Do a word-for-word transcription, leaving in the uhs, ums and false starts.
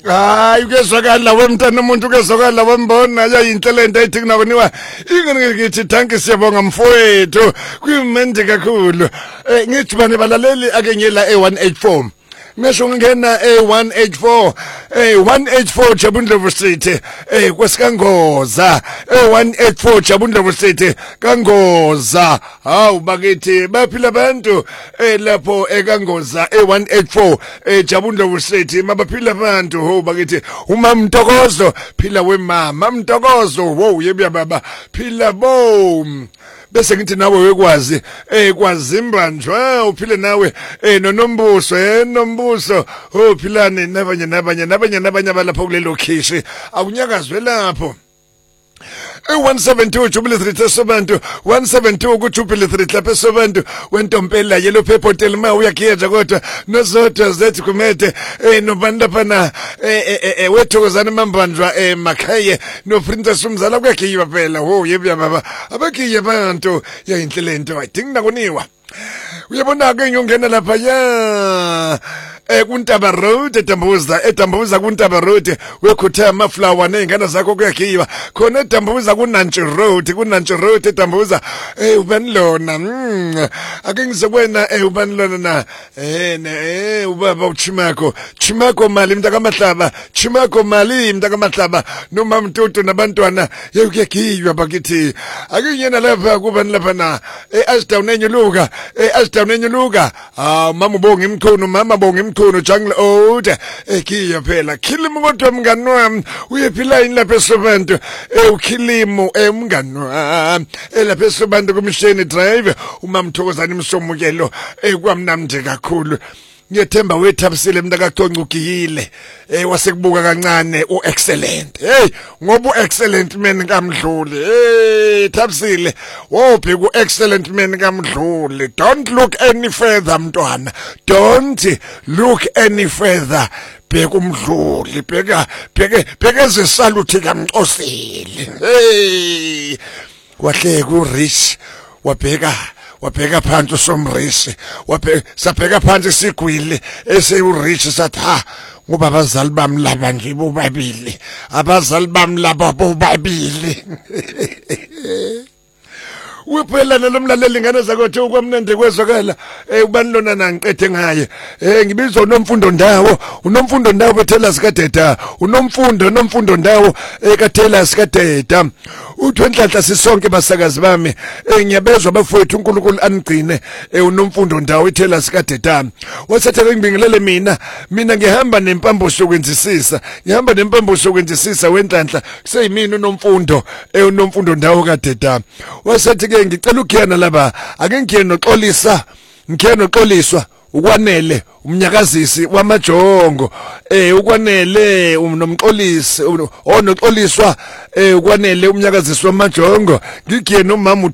hayi ukezwakala wemntana umuntu ukezwakala wembona yayinhlelento ayithi kunakoniwa ingene ngithi thank siyabonga mfowethu kuyimende kakhulu ngithi bane balaleli ake ngiyela e one eighty-four mesho ngena e one eighty-four e one eighty-four Jabundlovu Street eh kwesikangoza e one eighty-four Jabundlovu Street kangoza hawu bakithi baphila abantu eh lapho ekangoza e one eighty-four eh Jabundlovu Street mabaphila abantu ho bakithi uma Mtokozo phila wemama Mtokozo wo yebuya baba phila bo bese ngithi nawe wekwazi eh kwazimbanjwa uphile nawe eh nonombuso eh nombuso oh philane nabanye nabanye nabanye nabanye abalapha kulelo khishi akunyakazwe lapho e one seventy-two Jubilee Street eSobantu one seventy-two ku Jubilee Street lapha eSobantu wentompela yellow paper hotel ma uyakhiya kodwa nozodwa zethi kumede eh nobanda phana eh wethokozana mambanjwa eh makhaye no Princess umzala kuyakhiya phela ho yebuya baba abakhiye abantu yayinhlelento ayidinga kuniwa uyabona ke ngiyongena lapha ya eh kuNtaba Road eDambuza eDambuza kuNtaba Road wekhutha amaflower nezingane zakho kuyakhiwa khona eDambuza kuNantsi Road kuNantsi Road eDambuza eh ubani lona ake ngizokwena eh ubani lona na eh eh ubaba uChimako Chimako mali mntaka mahlaba Chimako mali mntaka mahlaba noma mtutu nabantwana yekuyakhiwa bakithi ake ngiyena lapha kubani lapha na eh Ashdown enyuluka eh Ashdown enyuluka ah mama ubonga imkhono mama bonga imkhono jungle old ekhiya phela khilimo kodwa mngani wami uyephila ini lapha eSobantu eh ukhilimo eh mngani wami elapha eSobantu kumsheni drive uma Mthokozana imsomukelo eh kwamnamnje kakhulu ngiyethemba wethabisile mntaka Thonca ugiyile eh wasekubuka kancane u excellent hey ngoba u excellent man kaMdluli hey thabisile wophi ku excellent man kaMdluli don't look any further mntwana don't look any further bheka uMdluli bheka bheke bheke ezisaluthi kaMxosile hey wahle ku rich wabheka wabheka phansi uSomrisi wabheka sabheka phansi sigwili ese urich sathi ha ngoba abazali bami laba nje bobabili abazali bami laba bobabili uphela nalomlaleli ingane zakho kwamnende kwezwakala eh ubani lona nangiqethe ngaye eh ngibizwa unomfundo ndawo unomfundo ndawo bethela sikadeda unomfundo nomfundo ndawo ekathela sikadeda uthi enhlanhla sisonke basakazi bami eh ngiyabezwa abafowethu uNkulunkulu anigcine eh unomfundo ndawo ithela sikadeda wasethe ngibingelele mina mina ngihamba nempambuso kwenzisisa ngihamba nempambuso kwenzisisa wenhlanhla kuseyimina unomfundo eh unomfundo ndawo kadeda wasethi ke ngicela ukuyana laba ake ngiye noxolisa ngiye noxoliswa ukwanele umnyakazisi wamajongo eh ukwanele nomxolisi onoxoliswa eh ukwanele umnyakazisi wamajongo ngigiye nomama